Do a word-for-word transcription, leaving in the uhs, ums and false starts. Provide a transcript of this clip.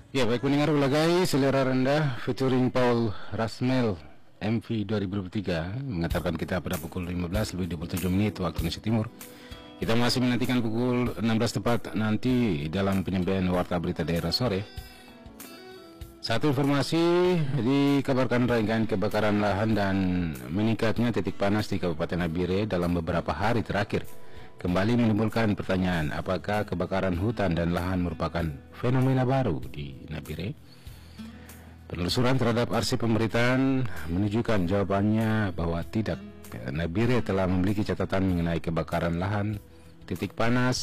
Ya, baik pendengar Ulagai, selera rendah featuring Paul Rasmel M V dua ribu dua puluh tiga mengantarkan kita pada pukul lima belas lebih dua puluh tujuh menit waktu Indonesia Timur. Kita masih menantikan pukul enam belas tepat nanti dalam penyampaian warta berita daerah sore. Satu informasi, dikabarkan rangkaian kebakaran lahan dan meningkatnya titik panas di Kabupaten Nabire dalam beberapa hari terakhir kembali menimbulkan pertanyaan, apakah kebakaran hutan dan lahan merupakan fenomena baru di Nabire? Penelusuran terhadap arsip pemerintahan menunjukkan jawabannya bahwa tidak. Nabire telah memiliki catatan mengenai kebakaran lahan, titik panas,